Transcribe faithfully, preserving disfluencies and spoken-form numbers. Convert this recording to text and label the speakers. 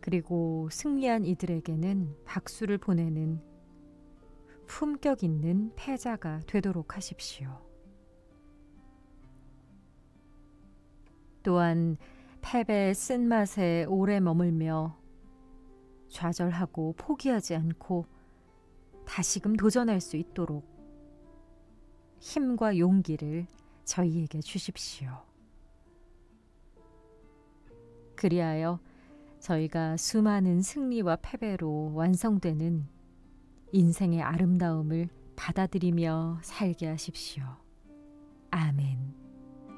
Speaker 1: 그리고 승리한 이들에게는 박수를 보내는 품격 있는 패자가 되도록 하십시오. 또한 패배의 쓴맛에 오래 머물며 좌절하고 포기하지 않고 다시금 도전할 수 있도록 힘과 용기를 저희에게 주십시오. 그리하여 저희가 수많은 승리와 패배로 완성되는 인생의 아름다움을 받아들이며 살게 하십시오. 아멘.